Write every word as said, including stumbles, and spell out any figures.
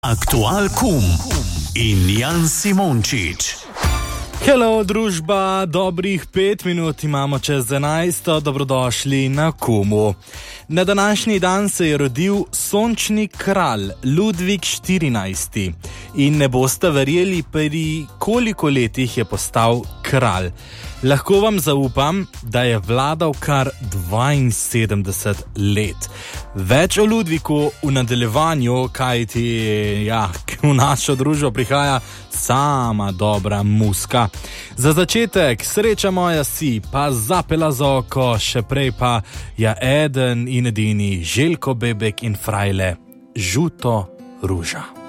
Aktual Kum in Jan Simončič. Hello, družba, dobrih pet minut imamo čez enajsto, dobrodošli na Kumu. Na današnji dan se je rodil sončni kralj Ludvik štirinajsti in ne boste verjeli, pri koliko letih je postal kralj. Lahko vam zaupam, da je vladal kar dvainsedemdeset let. Več o Ludviku v nadaljevanju, kajti ja, v našo družbo prihaja sama dobra muska. Za začetek sreča moja si, pa zapela za oko, še prej pa ja eden in edini Željko Bebek in Frajle, Žuto ruža.